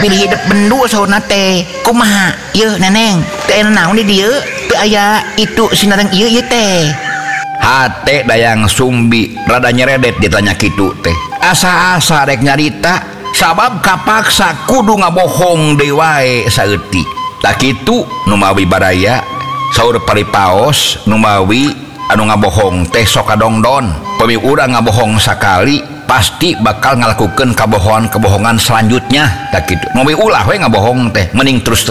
pilih hidup bendu sauna teh kumaha ieu neneng teh naon di dieu teu aya itu sinareng ieu teh hate dayang sumbi rada nyeredet ditanya kitu teh asa-asa rek nyarita sabab kapaksa kudu ngabohong deui wae saeutik tak kitu nu mawi baraya saur paripaos nu mawi anu ngabohong teh sok kadongdon pemi urang ngabohong sakali pasti bakal ngalakukeun kabohongan selanjutnya tak kitu mawi ulah we ngabohong teh mending terus